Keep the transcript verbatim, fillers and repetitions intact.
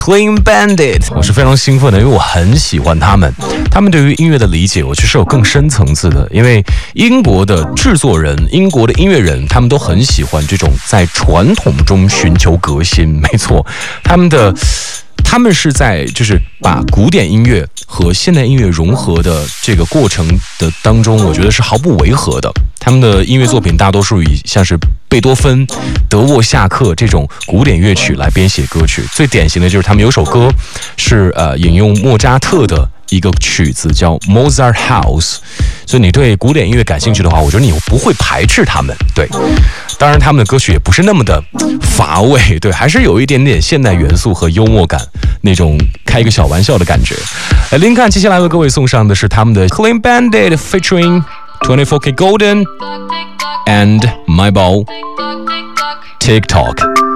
Clean Bandit， 我是非常兴奋的，因为我很喜欢他们。他们对于音乐的理解，我觉得是有更深层次的。因为英国的制作人、英国的音乐人，他们都很喜欢这种在传统中寻求革新。没错，他们的。他们是在就是把古典音乐和现代音乐融合的这个过程的当中，我觉得是毫不违和的。他们的音乐作品大多数以像是贝多芬、德沃夏克这种古典乐曲来编写歌曲。最典型的就是他们有首歌是呃引用莫扎特的一个曲子叫 Mozart House， 所以你对古典音乐感兴趣的话，我觉得你不会排斥他们。对，当然他们的歌曲也不是那么的乏味，对，还是有一点点现代元素和幽默感，那种开一个小玩笑的感觉。来，林看接下来为各位送上的是他们的 Clean Bandit featuring twenty-four K Golden and My Ball TikTok。